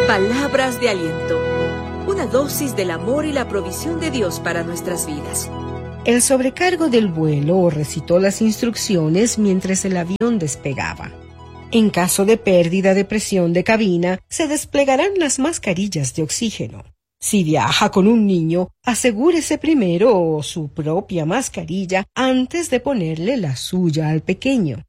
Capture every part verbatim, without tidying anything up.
Palabras de aliento. Una dosis del amor y la provisión de Dios para nuestras vidas. El sobrecargo del vuelo recitó las instrucciones mientras el avión despegaba. En caso de pérdida de presión de cabina, se desplegarán las mascarillas de oxígeno. Si viaja con un niño, asegúrese primero su propia mascarilla antes de ponerle la suya al pequeño.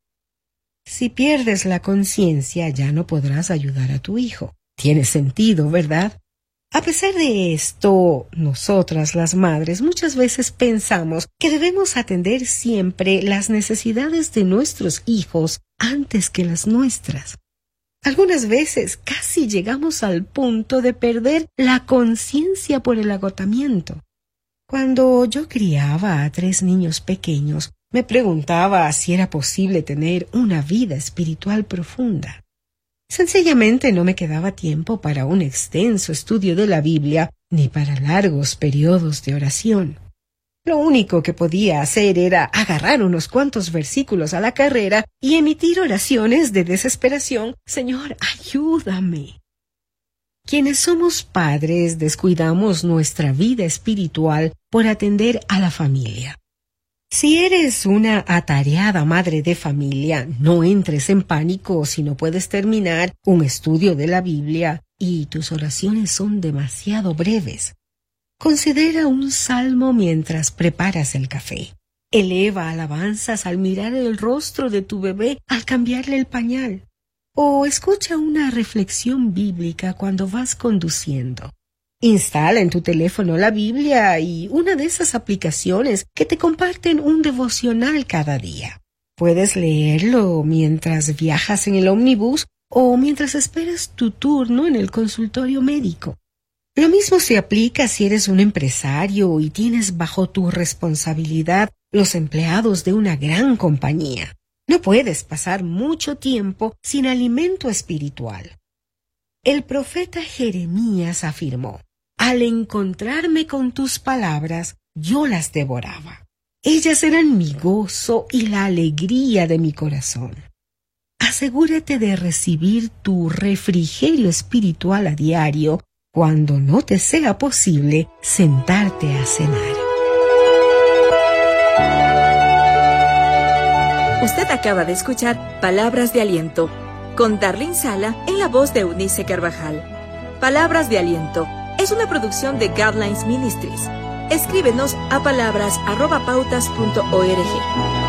Si pierdes la conciencia, ya no podrás ayudar a tu hijo. Tiene sentido, ¿verdad? A pesar de esto, nosotras las madres muchas veces pensamos que debemos atender siempre las necesidades de nuestros hijos antes que las nuestras. Algunas veces casi llegamos al punto de perder la conciencia por el agotamiento. Cuando yo criaba a tres niños pequeños, me preguntaba si era posible tener una vida espiritual profunda. Sencillamente no me quedaba tiempo para un extenso estudio de la Biblia ni para largos periodos de oración. Lo único que podía hacer era agarrar unos cuantos versículos a la carrera y emitir oraciones de desesperación. Señor, ayúdame. Quienes somos padres descuidamos nuestra vida espiritual por atender a la familia. Si eres una atareada madre de familia, no entres en pánico si no puedes terminar un estudio de la Biblia y tus oraciones son demasiado breves. Considera un salmo mientras preparas el café. Eleva alabanzas al mirar el rostro de tu bebé al cambiarle el pañal. O escucha una reflexión bíblica cuando vas conduciendo. Instala en tu teléfono la Biblia y una de esas aplicaciones que te comparten un devocional cada día. Puedes leerlo mientras viajas en el ómnibus o mientras esperas tu turno en el consultorio médico. Lo mismo se aplica si eres un empresario y tienes bajo tu responsabilidad los empleados de una gran compañía. No puedes pasar mucho tiempo sin alimento espiritual. El profeta Jeremías afirmó: al encontrarme con tus palabras, yo las devoraba. Ellas eran mi gozo y la alegría de mi corazón. Asegúrate de recibir tu refrigerio espiritual a diario cuando no te sea posible sentarte a cenar. Usted acaba de escuchar Palabras de Aliento con Darlene Sala en la voz de Eunice Carvajal. Palabras de Aliento es una producción de Guidelines Ministries. Escríbenos a palabras arroba pautas punto org.